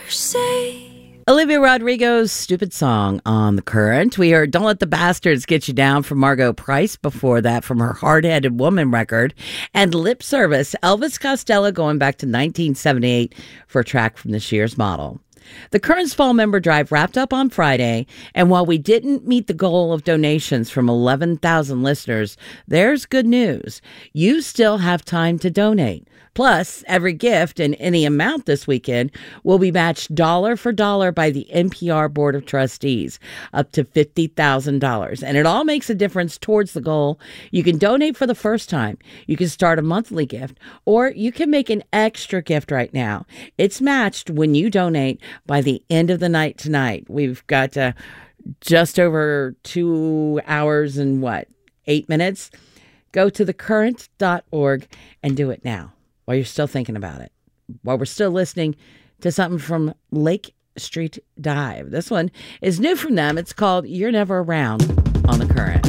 Olivia Rodrigo's Stupid Song on The Current. We heard Don't Let the Bastards Get You Down from Margot Price before that from her Hard-Headed Woman record. And Lip Service, Elvis Costello going back to 1978 for a track from this year's model. The Current's Fall Member Drive wrapped up on Friday, and while we didn't meet the goal of donations from 11,000 listeners, there's good news. You still have time to donate. Plus, every gift and any amount this weekend will be matched dollar for dollar by the NPR Board of Trustees, up to $50,000. And it all makes a difference towards the goal. You can donate for the first time. You can start a monthly gift, or you can make an extra gift right now. It's matched when you donate by the end of the night tonight. We've got just over 2 hours and 8 minutes? Go to thecurrent.org and do it now. While you're still thinking about it, while we're still listening to something from Lake Street Dive. This one is new from them. It's called You're Never Around on The Current.